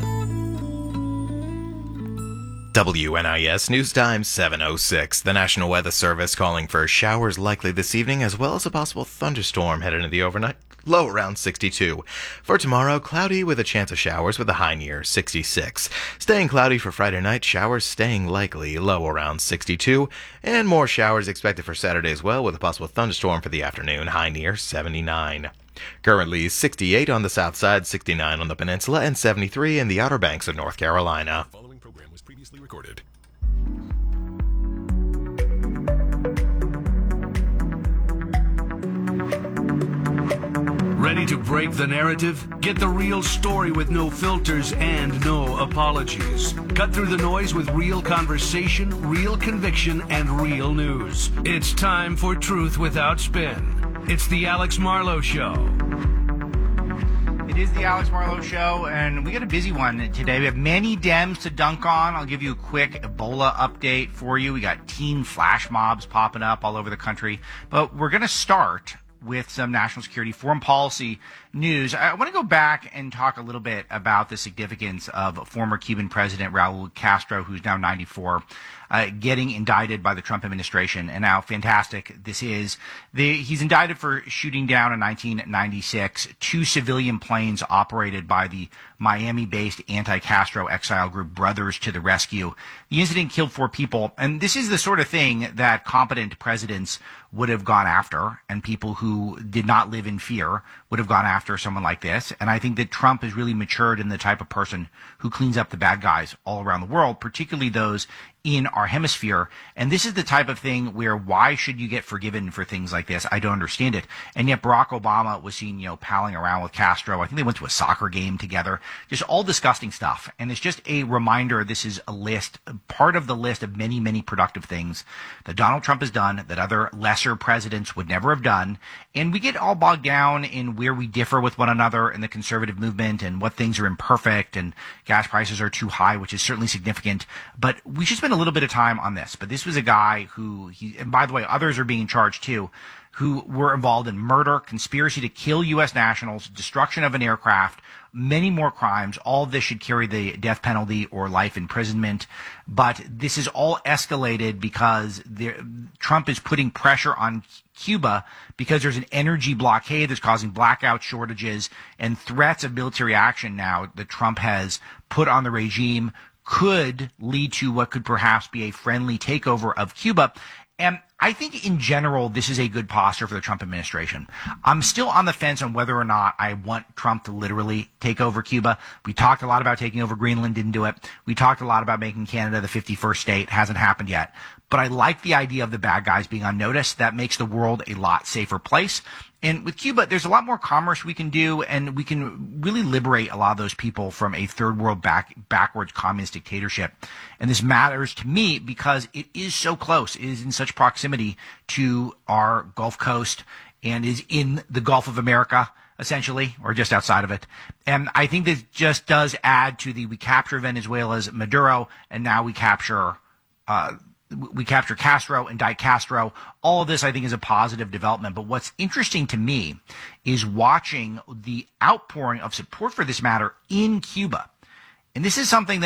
W N I S News Time seven oh six. The National Weather Service calling for showers likely this evening as well as a possible thunderstorm headed into the overnight. Low around sixty-two. For tomorrow, cloudy with a chance of showers with a high near sixty-six. Staying cloudy for Friday night, showers staying likely, low around sixty-two. And more showers expected for Saturday as well with a possible thunderstorm for the afternoon, high near seventy-nine. Currently sixty-eight on the south side, sixty-nine on the peninsula, and seventy-three in the Outer Banks of North Carolina. The following program was previously recorded. Ready to break the narrative? Get the real story with no filters and no apologies. Cut through the noise with real conversation, real conviction, and real news. It's time for Truth Without Spin. It's the Alex Marlowe Show. It is the Alex Marlowe Show, and we got a busy one today. We have many Dems to dunk on. I'll give you a quick Ebola update for you. We got teen flash mobs popping up all over the country. But we're going to start with some national security foreign policy news. I want to go back and talk a little bit about the significance of former Cuban President Raul Castro, who's now ninety-four, uh, getting indicted by the Trump administration, and how fantastic this is. The, he's indicted for shooting down in nineteen ninety-six two civilian planes operated by the Miami-based anti-Castro exile group Brothers to the Rescue. The incident killed four people, and this is the sort of thing that competent presidents would have gone after, and people who did not live in fear would have gone after someone like this. And I think that Trump has really matured in the type of person who cleans up the bad guys all around the world, particularly those in our hemisphere. And this is the type of thing where why should you get forgiven for things like this? I don't understand it. And yet Barack Obama was seen, you know, palling around with Castro. I think they went to a soccer game together. Just all disgusting stuff. And it's just a reminder, this is a list, part of the list of many, many productive things that Donald Trump has done that other lesser presidents would never have done. And we get all bogged down in where we differ with one another in the conservative movement and what things are imperfect and gas prices are too high, which is certainly significant. But we should spend a little bit of time on this. But this was a guy who, he, and by the way, others are being charged too, who were involved in murder, conspiracy to kill U S nationals, destruction of an aircraft, many more crimes. All of this should carry the death penalty or life imprisonment. But this is all escalated because there, Trump is putting pressure on Cuba because there's an energy blockade that's causing blackout shortages and threats of military action now that Trump has put on the regime could lead to what could perhaps be a friendly takeover of Cuba. And I think in general, this is a good posture for the Trump administration. I'm still on the fence on whether or not I want Trump to literally take over Cuba. We talked a lot about taking over Greenland, didn't do it. We talked a lot about making Canada the fifty-first state, hasn't happened yet. But I like the idea of the bad guys being on notice. That makes the world a lot safer place. And with Cuba, there's a lot more commerce we can do, and we can really liberate a lot of those people from a third world back, backwards communist dictatorship. And this matters to me because it is so close. It is in such proximity to our Gulf Coast and is in the Gulf of America, essentially, or just outside of it. And I think this just does add to the, we capture Venezuela's Maduro, and now we capture, uh, we capture Castro, indict Castro. All of this, I think, is a positive development. But what's interesting to me is watching the outpouring of support for this matter in Cuba. And this is something that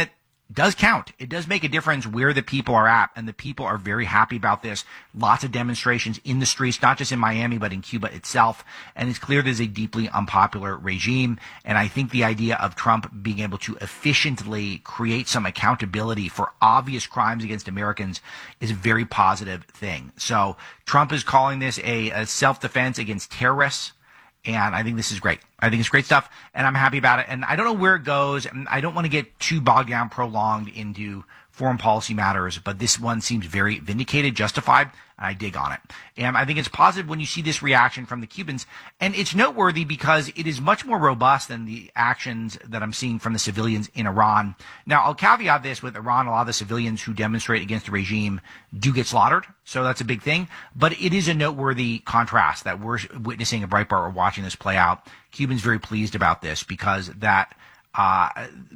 does count. It does make a difference where the people are at, and the people are very happy about this. Lots of demonstrations in the streets, not just in Miami, but in Cuba itself. And it's clear there's a deeply unpopular regime. And I think the idea of Trump being able to efficiently create some accountability for obvious crimes against Americans is a very positive thing. So Trump is calling this a, a self-defense against terrorists. And I think this is great. I think it's great stuff, and I'm happy about it. And I don't know where it goes. And I don't want to get too bogged down, prolonged into foreign policy matters, but this one seems very vindicated, justified, and I dig on it. And I think it's positive when you see this reaction from the Cubans. And it's noteworthy because it is much more robust than the actions that I'm seeing from the civilians in Iran. Now, I'll caveat this with Iran. A lot of the civilians who demonstrate against the regime do get slaughtered, so that's a big thing. But it is a noteworthy contrast that we're witnessing at Breitbart. We're watching this play out. Cubans very pleased about this because that uh,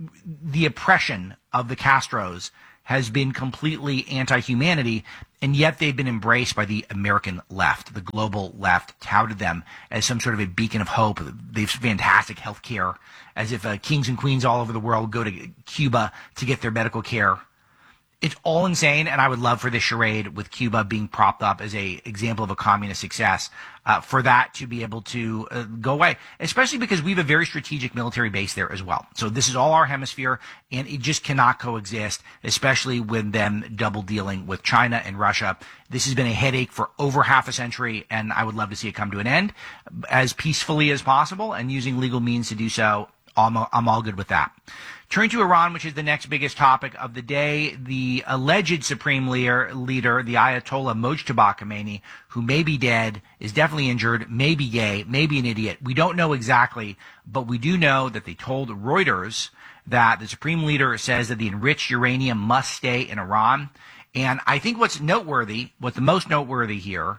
the oppression of the Castros has been completely anti-humanity, and yet they've been embraced by the American left. The global left touted them as some sort of a beacon of hope. They've fantastic health care, as if uh, kings and queens all over the world go to Cuba to get their medical care. It's all insane, and I would love for this charade with Cuba being propped up as a example of a communist success, uh, for that to be able to uh, go away, especially because we have a very strategic military base there as well. So this is all our hemisphere, and it just cannot coexist, especially with them double dealing with China and Russia. This has been a headache for over half a century, and I would love to see it come to an end as peacefully as possible, and using legal means to do so. I'm, I'm all good with that. Turning to Iran, which is the next biggest topic of the day, the alleged supreme leader, leader the Ayatollah Mojtaba Khomeini, who may be dead, is definitely injured, may be gay, may be an idiot. We don't know exactly, but we do know that they told Reuters that the supreme leader says that the enriched uranium must stay in Iran. And I think what's noteworthy, what's the most noteworthy here,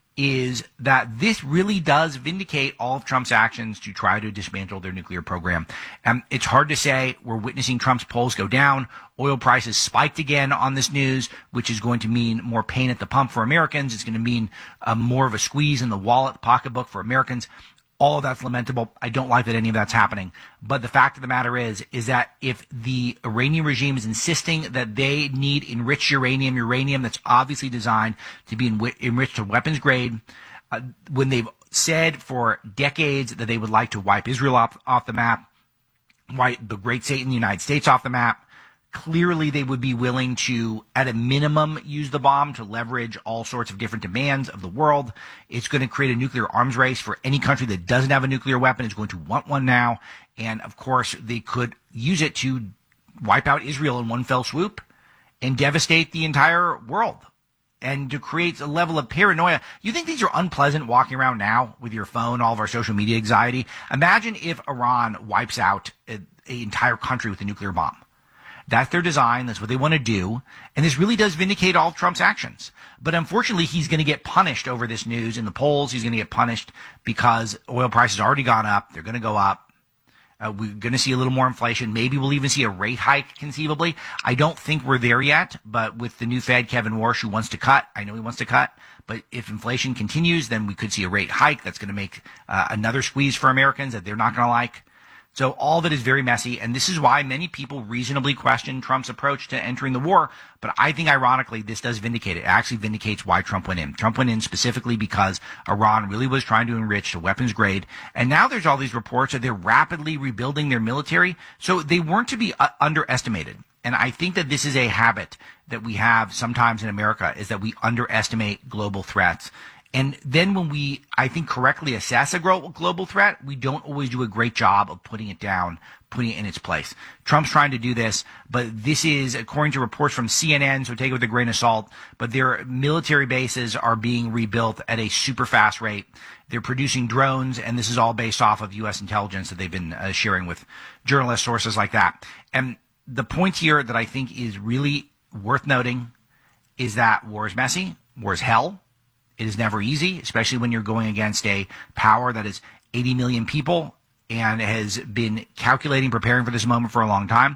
is that this really does vindicate all of Trump's actions to try to dismantle their nuclear program. Um, it's hard to say. We're witnessing Trump's polls go down. Oil prices spiked again on this news, which is going to mean more pain at the pump for Americans. It's going to mean uh, more of a squeeze in the wallet, pocketbook for Americans. All of that's lamentable. I don't like that any of that's happening. But the fact of the matter is, is that if the Iranian regime is insisting that they need enriched uranium, uranium that's obviously designed to be enriched to weapons grade, uh, when they've said for decades that they would like to wipe Israel off, off the map, wipe the great state in the United States off the map, clearly they would be willing to, at a minimum, use the bomb to leverage all sorts of different demands of the world. It's going to create a nuclear arms race for any country that doesn't have a nuclear weapon is going to want one now. And, of course, they could use it to wipe out Israel in one fell swoop and devastate the entire world and to create a level of paranoia. You think things are unpleasant walking around now with your phone, all of our social media anxiety? Imagine if Iran wipes out an entire country with a nuclear bomb. That's their design. That's what they want to do. And this really does vindicate all of Trump's actions. But unfortunately, he's going to get punished over this news in the polls. He's going to get punished because oil prices have already gone up. They're going to go up. Uh, we're going to see a little more inflation. Maybe we'll even see a rate hike conceivably. I don't think we're there yet. But with the new Fed, Kevin Warsh, who wants to cut, I know he wants to cut. But if inflation continues, then we could see a rate hike. That's going to make uh, another squeeze for Americans that they're not going to like. So all of it is very messy, and this is why many people reasonably question Trump's approach to entering the war. But I think, ironically, this does vindicate it. It actually vindicates why Trump went in. Trump went in specifically because Iran really was trying to enrich to weapons grade. And now there's all these reports that they're rapidly rebuilding their military. So they weren't to be uh, underestimated. And I think that this is a habit that we have sometimes in America, is that we underestimate global threats. And then when we, I think, correctly assess a global threat, we don't always do a great job of putting it down, putting it in its place. Trump's trying to do this, but this is, according to reports from C N N, so take it with a grain of salt, but their military bases are being rebuilt at a super fast rate. They're producing drones, and this is all based off of U S intelligence that they've been uh, sharing with journalist sources like that. And the point here that I think is really worth noting is that war is messy, war is hell. It is never easy, especially when you're going against a power that is eighty million people and has been calculating, preparing for this moment for a long time.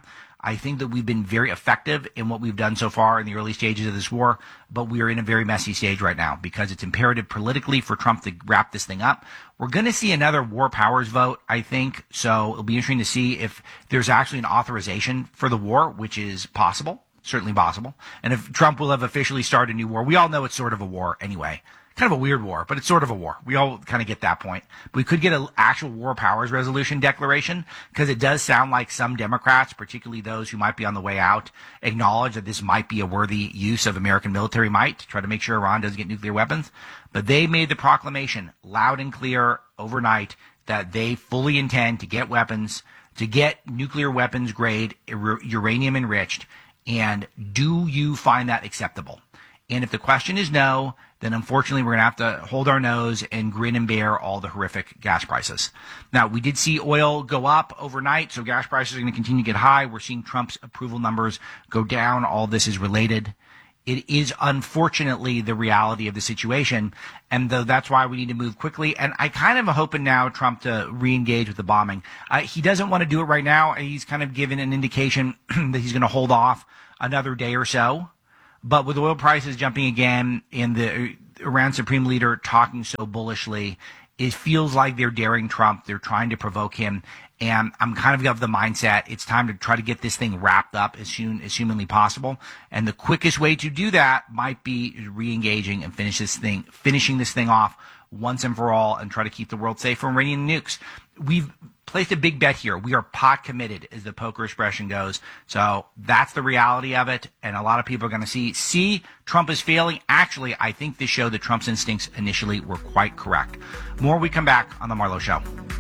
I think that we've been very effective in what we've done so far in the early stages of this war, but we are in a very messy stage right now because it's imperative politically for Trump to wrap this thing up. We're going to see another war powers vote, I think, so it'll be interesting to see if there's actually an authorization for the war, which is possible, certainly possible, and if Trump will have officially started a new war. We all know it's sort of a war anyway. Kind of a weird war, but it's sort of a war. We all kind of get that point. But we could get an actual war powers resolution declaration because it does sound like some Democrats, particularly those who might be on the way out, acknowledge that this might be a worthy use of American military might to try to make sure Iran doesn't get nuclear weapons. But they made the proclamation loud and clear overnight that they fully intend to get weapons, to get nuclear weapons grade uranium enriched. And do you find that acceptable? And if the question is no, then unfortunately we're going to have to hold our nose and grin and bear all the horrific gas prices. Now, we did see oil go up overnight, so gas prices are going to continue to get high. We're seeing Trump's approval numbers go down. All this is related. It is unfortunately the reality of the situation, and though that's why we need to move quickly. And I kind of am hoping now Trump to re-engage with the bombing. Uh, he doesn't want to do it right now. He's kind of given an indication that he's going to hold off another day or so. But with oil prices jumping again and the Iran Supreme Leader talking so bullishly, it feels like they're daring Trump. They're trying to provoke him. And I'm kind of of the mindset it's time to try to get this thing wrapped up as soon as humanly possible. And the quickest way to do that might be re-engaging and finish this thing, finishing this thing off once and for all and try to keep the world safe from Iranian nukes. We've placed a big bet here. We are pot committed, as the poker expression goes. So that's the reality of it. And a lot of people are going to see, see, Trump is failing. Actually, I think this showed that Trump's instincts initially were quite correct. More when we come back on The Marlo Show.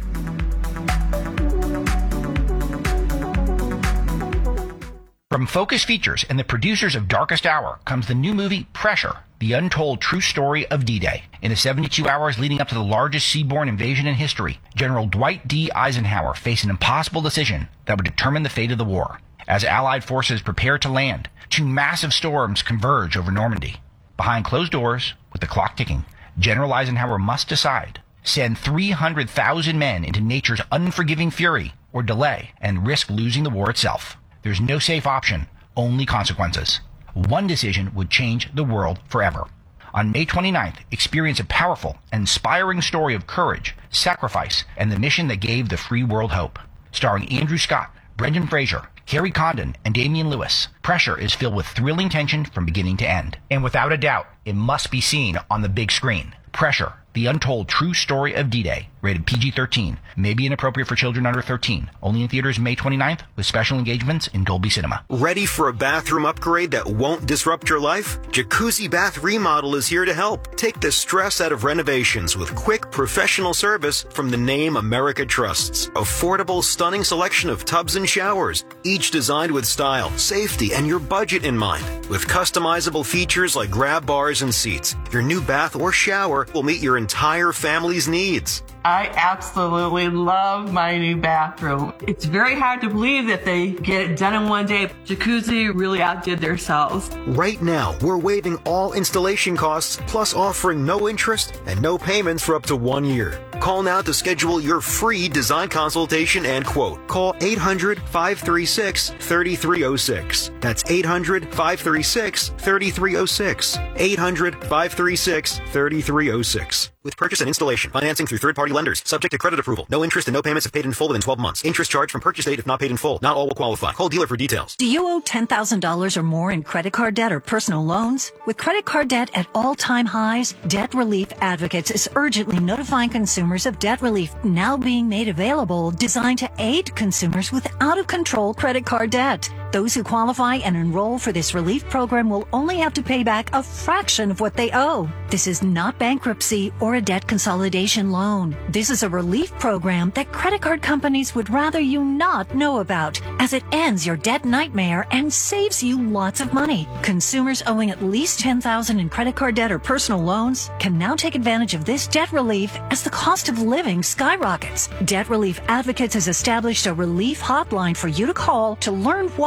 From Focus Features and the producers of Darkest Hour comes the new movie Pressure, the untold true story of D-Day. In the seventy-two hours leading up to the largest seaborne invasion in history, General Dwight D. Eisenhower faced an impossible decision that would determine the fate of the war. As Allied forces prepare to land, two massive storms converge over Normandy. Behind closed doors, with the clock ticking, General Eisenhower must decide: send three hundred thousand men into nature's unforgiving fury, or delay and risk losing the war itself. There's no safe option, only consequences. One decision would change the world forever. On May twenty-ninth, experience a powerful and inspiring story of courage, sacrifice, and the mission that gave the free world hope. Starring Andrew Scott, Brendan Fraser, Kerry Condon, and Damian Lewis, Pressure is filled with thrilling tension from beginning to end. And without a doubt, it must be seen on the big screen. Pressure, the untold true story of D-Day, rated P G thirteen, may be inappropriate for children under thirteen. Only in theaters May twenty-ninth, with special engagements in Dolby Cinema. Ready for a bathroom upgrade that won't disrupt your life? Jacuzzi Bath Remodel is here to help. Take the stress out of renovations with quick, professional service from the name America trusts. Affordable, stunning selection of tubs and showers, each designed with style, safety, and your budget in mind. With customizable features like grab bars and seats, your new bath or shower will meet your entire family's needs. I absolutely love my new bathroom. It's very hard to believe that they get it done in one day. Jacuzzi really outdid themselves. Right now, we're waiving all installation costs, plus offering no interest and no payments for up to one year. Call now to schedule your free design consultation and quote. Call eight hundred, five three six, three three zero six. That's eight hundred, five three six, three three zero six. eight hundred, five three six, three three zero six. With purchase and installation, financing through third-party lenders, subject to credit approval. No interest and no payments if paid in full within twelve months. Interest charged from purchase date if not paid in full. Not all will qualify. Call dealer for details. Do you owe ten thousand dollars or more in credit card debt or personal loans? With credit card debt at all-time highs, Debt Relief Advocates is urgently notifying consumers of debt relief now being made available, designed to aid consumers with out-of-control credit card debt. Those who qualify and enroll for this relief program will only have to pay back a fraction of what they owe. This is not bankruptcy or a debt consolidation loan. This is a relief program that credit card companies would rather you not know about, as it ends your debt nightmare and saves you lots of money. Consumers owing at least ten thousand dollars in credit card debt or personal loans can now take advantage of this debt relief as the cost of living skyrockets. Debt Relief Advocates has established a relief hotline for you to call to learn what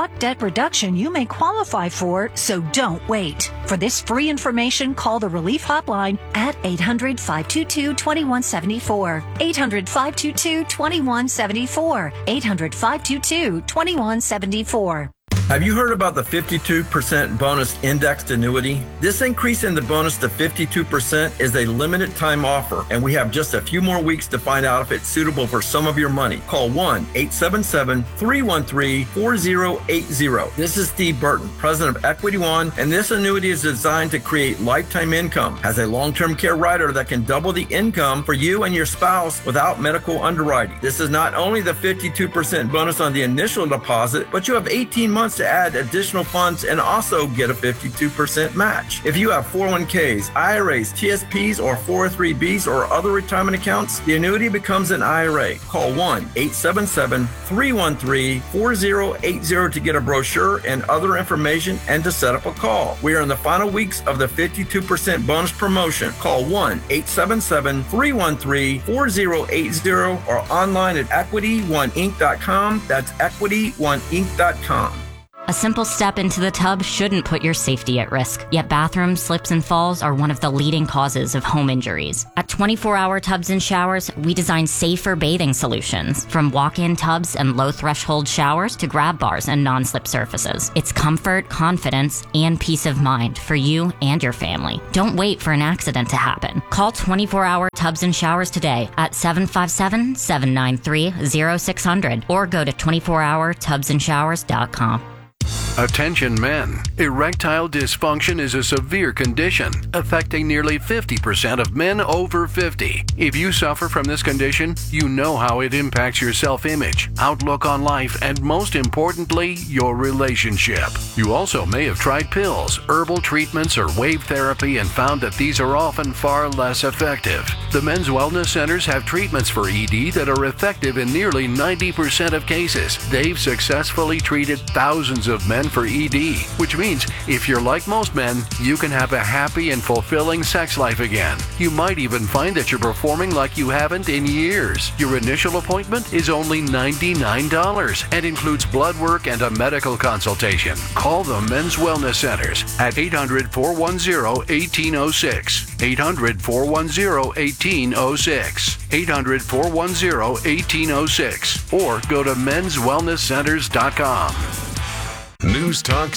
shock debt reduction you may qualify for, so don't wait. For this free information, call the Relief Hotline at eight hundred, five two two, two one seven four. eight hundred, five two two, two one seven four. eight hundred, five two two, two one seven four. Have you heard about the fifty-two percent bonus indexed annuity? This increase in the bonus to fifty-two percent is a limited time offer, and we have just a few more weeks to find out if it's suitable for some of your money. Call one eight seven seven, three one three, four zero eight zero. This is Steve Burton, president of Equity One, and this annuity is designed to create lifetime income. Has a long-term care rider that can double the income for you and your spouse without medical underwriting. This is not only the fifty-two percent bonus on the initial deposit, but you have eighteen months to add additional funds and also get a fifty-two percent match. If you have four oh one k's, I R As, T S Ps, or four oh three B's or other retirement accounts, the annuity becomes an I R A. Call one eight seven seven, three one three, four zero eight zero to get a brochure and other information and to set up a call. We are in the final weeks of the fifty-two percent bonus promotion. Call one eight seven seven, three one three, four zero eight zero or online at equity one inc dot com. That's equity one inc dot com. A simple step into the tub shouldn't put your safety at risk, yet bathroom slips and falls are one of the leading causes of home injuries. At twenty-four hour Tubs and Showers, we design safer bathing solutions, from walk-in tubs and low-threshold showers to grab bars and non-slip surfaces. It's comfort, confidence, and peace of mind for you and your family. Don't wait for an accident to happen. Call twenty-four hour Tubs and Showers today at seven five seven, seven nine three, zero six zero zero or go to twenty-four hour tubs and showers dot com. Attention men. Erectile dysfunction is a severe condition affecting nearly fifty percent of men over fifty. If you suffer from this condition, you know how it impacts your self-image, outlook on life, and most importantly, your relationship. You also may have tried pills, herbal treatments, or wave therapy and found that these are often far less effective. The Men's Wellness Centers have treatments for E D that are effective in nearly ninety percent of cases. They've successfully treated thousands of men for E D, which means if you're like most men, you can have a happy and fulfilling sex life again. You might even find that you're performing like you haven't in years. Your initial appointment is only ninety-nine dollars and includes blood work and a medical consultation. Call the Men's Wellness Centers at eight hundred, four one zero, one eight zero six, eight hundred, four one zero, one eight zero six, eight hundred, four one zero, one eight zero six, or go to mens wellness centers dot com. News Talk